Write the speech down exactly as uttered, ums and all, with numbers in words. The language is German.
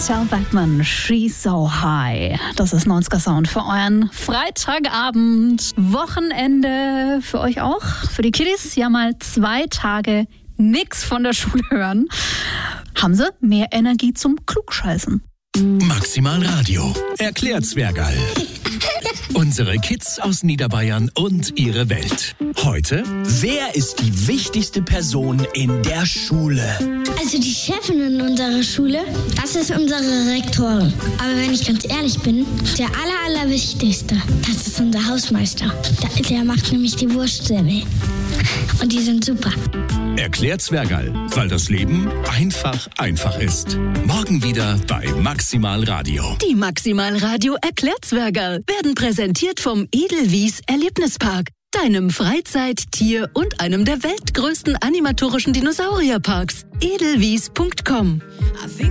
Ciao Backman, She's So High. Das ist neunziger Sound für euren Freitagabend. Wochenende für euch auch, für die Kiddies. Ja, mal zwei Tage nix von der Schule hören. Haben sie mehr Energie zum Klugscheißen. Maximal Radio erklärt Zwergerl. Unsere Kids aus Niederbayern und ihre Welt. Heute: Wer ist die wichtigste Person in der Schule? Also die Chefin in unserer Schule, das ist unsere Rektorin. Aber wenn ich ganz ehrlich bin, der aller, allerwichtigste, das ist unser Hausmeister. Der, der macht nämlich die Wurstsemmeln. Und die sind super. Erklärt Zwergerl, weil das Leben einfach einfach ist. Morgen wieder bei Maximal Radio. Die Maximal Radio erklärt Zwergerl werden präsentiert vom Edelwies Erlebnispark, deinem Freizeit-, Tier- und einem der weltgrößten animatorischen Dinosaurierparks. edelwies punkt com